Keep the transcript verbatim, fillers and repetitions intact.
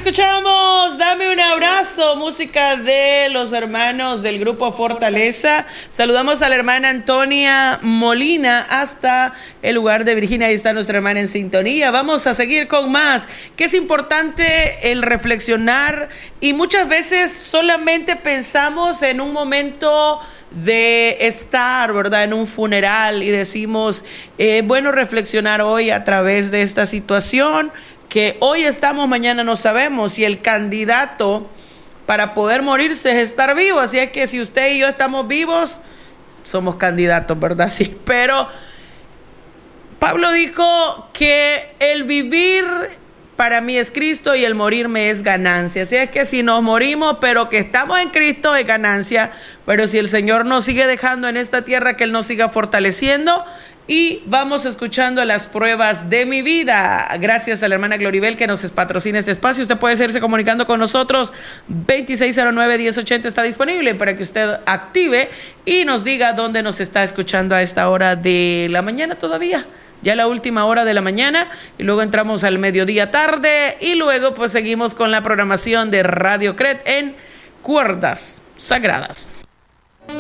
escuchamos Dame un abrazo, música de los hermanos del grupo Fortaleza. Saludamos a la hermana Antonia Molina hasta el lugar de Virginia. Ahí está nuestra hermana en sintonía. Vamos a seguir con más, que es importante el reflexionar, y muchas veces solamente pensamos en un momento de estar, ¿verdad?, en un funeral, y decimos, eh, bueno, reflexionar hoy a través de esta situación, que hoy estamos, mañana no sabemos, y el candidato para poder morirse es estar vivo. Así es que si usted y yo estamos vivos, somos candidatos, ¿verdad? Sí, pero Pablo dijo que el vivir para mí es Cristo y el morirme es ganancia. Así es que si nos morimos, pero que estamos en Cristo, es ganancia. Pero si el Señor nos sigue dejando en esta tierra, que Él nos siga fortaleciendo. Y vamos escuchando las pruebas de mi vida. Gracias a la hermana Gloribel que nos patrocina este espacio. Usted puede seguirse comunicando con nosotros. veintiséis cero nueve, diez ochenta está disponible para que usted active y nos diga dónde nos está escuchando a esta hora de la mañana todavía. Ya la última hora de la mañana, y luego entramos al mediodía tarde, y luego pues seguimos con la programación de Radio Cret en Cuerdas Sagradas.